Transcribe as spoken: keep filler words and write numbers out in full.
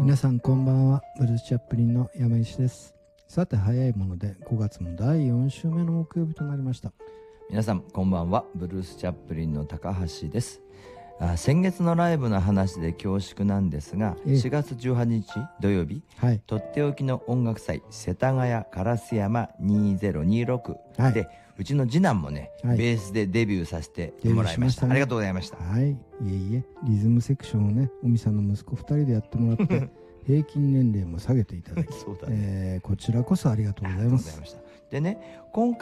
皆さんこんばんは。ブルースチャップリンの山石です。さて早いものでごがつもだいよん週目の木曜日となりました。 皆さんこんばんは。ブルースチャップリンの高橋です。あ先月のライブの話で恐縮なんですが、 ええしがつじゅうはちにち土曜日、 はい、 とっておきの音楽祭世田谷烏山にせんにじゅうろくで、 はい、 うちの次男もね、 はいベースでデビューさせてもらいました。 デビューしましたね。 ありがとうございました。 はい、いえいえ、リズムセクションをね、おみさんの息子ふたりでやってもらって平均年齢も下げていただきそうだね、 えーこちらこそありがとうございます。 ありがとうございました。でね、今